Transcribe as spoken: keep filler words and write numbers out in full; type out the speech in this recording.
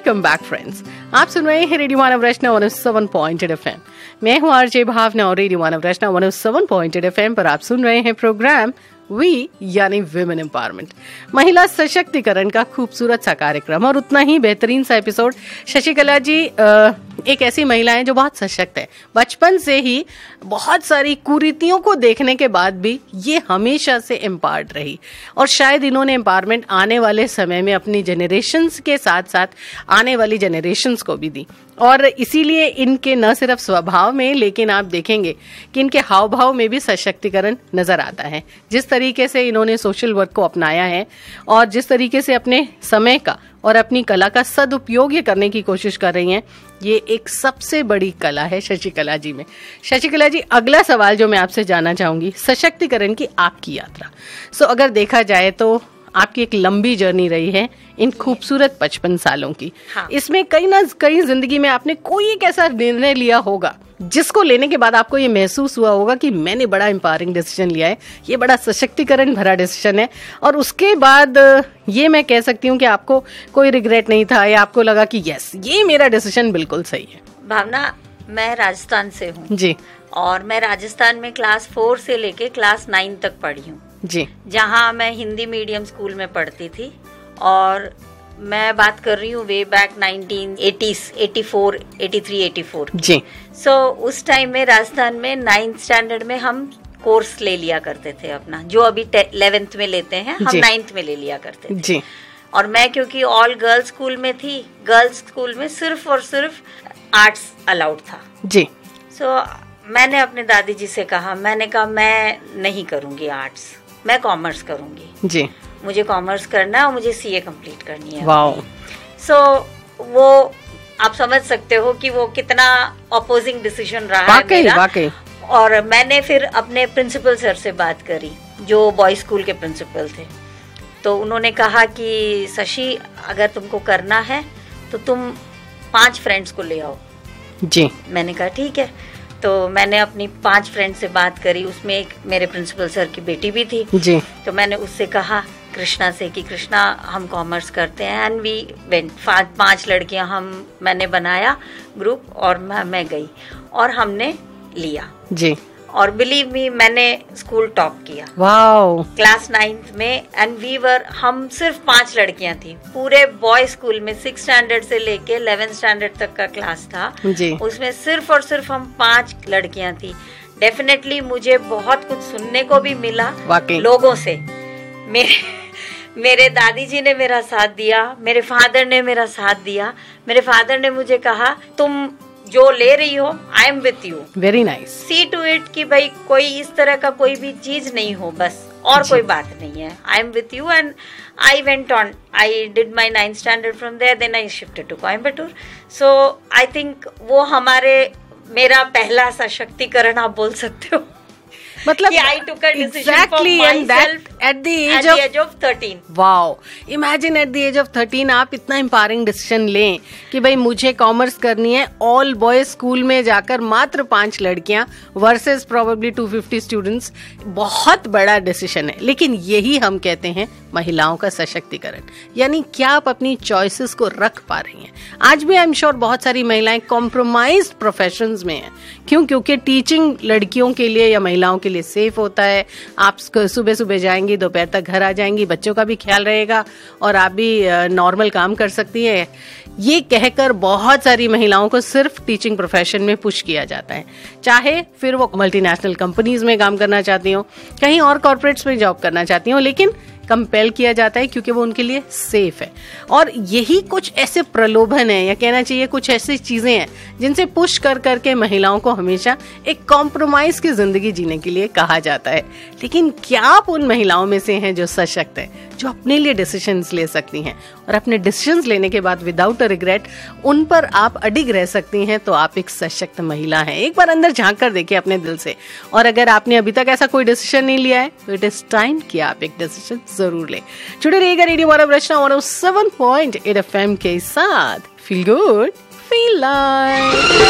Welcome back friends. आप सुन रहे हैं रेडियो मानव रचना one O seven point eight F M. मैं हूँ आरजे भावना और रेडियो मानव रचना one O seven point eight F M पर आप सुन रहे हैं प्रोग्राम वी यानी विमेन एम्पावरमेंट, महिला सशक्तिकरण का खूबसूरत सा कार्यक्रम और उतना ही बेहतरीन सा एपिसोड। शशिकला जी आ, एक ऐसी महिला है जो बहुत सशक्त है। बचपन से ही बहुत सारी कुरीतियों को देखने के बाद भी ये हमेशा से एम्पावर्ड रही और शायद इन्होंने एम्पावरमेंट आने वाले समय में अपनी जनरेशन्स के साथ साथ आने वाली जनरेशन्स को भी दी। और इसीलिए इनके न सिर्फ स्वभाव में लेकिन आप देखेंगे कि इनके हाव भाव में भी सशक्तिकरण नजर आता है। जिस तरीके से इन्होंने सोशल वर्क को अपनाया है और जिस तरीके से अपने समय का और अपनी कला का सदुपयोग ये करने की कोशिश कर रही हैं, ये एक सबसे बड़ी कला है शशिकला जी में। शशिकला जी, अगला सवाल जो मैं आपसे जानना चाहूंगी, सशक्तिकरण की आपकी यात्रा। सो अगर देखा जाए तो आपकी एक लंबी जर्नी रही है इन खूबसूरत पचपन सालों की। हाँ। इसमें कहीं ना कहीं जिंदगी में आपने कोई एक ऐसा निर्णय लिया होगा जिसको लेने के बाद आपको ये महसूस हुआ होगा कि मैंने बड़ा एम्पावरिंग डिसीजन लिया है, ये बड़ा सशक्तिकरण भरा डिसीजन है, और उसके बाद ये मैं कह सकती हूँ कि आपको कोई रिग्रेट नहीं था या आपको लगा कि यस ये मेरा डिसीजन बिल्कुल सही है। भावना, मैं राजस्थान से हूँ जी, और मैं राजस्थान में क्लास फोर से लेके क्लास नाइन तक पढ़ी हूँ जी, जहाँ मैं हिंदी मीडियम स्कूल में पढ़ती थी। और मैं बात कर रही हूँ way back nineteen eighties, eighty four, eighty three, eighty four G. सो so, उस टाइम में राजस्थान में नाइन्थ स्टैंडर्ड में हम कोर्स ले लिया करते थे अपना, जो अभी इलेवेंथ में लेते हैं हम नाइन्थ में ले लिया करते थे जी। और मैं क्योंकि ऑल गर्ल्स स्कूल में थी, गर्ल्स स्कूल में सिर्फ और सिर्फ आर्ट्स अलाउड था जी। सो so, मैंने अपने दादी जी से कहा, मैंने कहा मैं नहीं करूंगी आर्ट्स, मैं कॉमर्स करूंगी जी, मुझे कॉमर्स करना है और मुझे सीए कंप्लीट करनी है। वाओ। सो so, वो आप समझ सकते हो कि वो कितना अपोजिंग डिसीजन रहा है मेरा। वाकई। और मैंने फिर अपने प्रिंसिपल सर से बात करी, जो बॉयज स्कूल के प्रिंसिपल थे। तो उन्होंने कहा कि शशि, अगर तुमको करना है तो तुम पांच फ्रेंड्स को ले आओ जी। मैंने कहा ठीक है। तो मैंने अपनी पांच फ्रेंड से बात करी, उसमें एक मेरे प्रिंसिपल सर की बेटी भी थी जी। तो मैंने उससे कहा, कृष्णा से, कि कृष्णा हम कॉमर्स करते हैं, एंड वी वेंट, पांच लड़कियां हम मैंने बनाया ग्रुप और मैं, मैं गई और हमने लिया जी। और बिलीव मी, मैंने स्कूल टॉप किया। वाओ। क्लास नाइन्थ में, एंड वी वर, हम सिर्फ पांच लड़कियां थी पूरे बॉय स्कूल में। सिक्स स्टैंडर्ड से लेके इलेवेंथ स्टैंडर्ड तक का क्लास था जी। उसमें सिर्फ और सिर्फ हम पांच लड़कियां थी। डेफिनेटली मुझे बहुत कुछ सुनने को भी मिला लोगों से। मेरे मेरे दादी जी ने मेरा साथ दिया, मेरे फादर ने मेरा साथ दिया। मेरे फादर ने मुझे कहा, तुम जो ले रही हो, I am with you, very nice, C to it कि भाई कोई इस तरह का कोई भी चीज नहीं हो, बस और कोई बात नहीं है, I am with you. And I went on, I did my ninth standard from there, then I shifted to Coimbatore. So I think वो हमारे मेरा पहला सशक्तिकरण आप बोल सकते हो। मतलब I took a decision exactly, for myself at the age at of, the age of thirteen. Wow. Imagine at the age of thirteen आप इतना एम्पावरिंग डिसीजन लें कि भाई मुझे कॉमर्स करनी है, ऑल बॉयज स्कूल में जाकर मात्र पांच लड़कियां versus probably to fifty students. बहुत बड़ा डिसीजन है, लेकिन यही हम कहते हैं महिलाओं का सशक्तिकरण। यानी क्या आप अपनी चॉइसेस को रख पा रही हैं। आज भी आई एम श्योर बहुत सारी महिलाएं कॉम्प्रोमाइज्ड प्रोफेशंस में हैं। क्यों? क्योंकि टीचिंग लड़कियों के लिए या महिलाओं के लिए सेफ होता है। आप सुबह सुबह जाएंगी, दोपहर तक घर आ जाएंगी, बच्चों का भी ख्याल रहेगा और आप भी नॉर्मल काम कर सकती हैं। ये कहकर बहुत सारी महिलाओं को सिर्फ टीचिंग प्रोफेशन में पुश किया जाता है, चाहे फिर वो मल्टीनेशनल कंपनीज में काम करना चाहती हो, कहीं और कॉर्पोरेट्स में जॉब करना चाहती हो, लेकिन कंपेल किया जाता है क्योंकि वो उनके लिए सेफ है। और यही कुछ ऐसे प्रलोभन है, या कहना चाहिए कुछ ऐसी चीजें हैं जिनसे पुश कर करके महिलाओं को हमेशा एक कॉम्प्रोमाइज की जिंदगी जीने के लिए कहा जाता है। लेकिन क्या आप उन महिलाओं में से हैं जो सशक्त है, जो अपने लिए डिसीजंस ले सकती हैं और अपने डिसीजंस लेने के बाद विदाउट अ रिग्रेट उन पर आप अडिग रह सकती हैं, तो आप एक सशक्त महिला हैं। एक बार अंदर झांक कर देखिए अपने दिल से, और अगर आपने अभी तक ऐसा कोई डिसीजन नहीं लिया है तो इट इज टाइम कि आप एक डिसीजन जरूर ले। जुड़े रहिएगा रेडियो मानव रचना one O seven point eight F M के साथ। Feel good, feel like.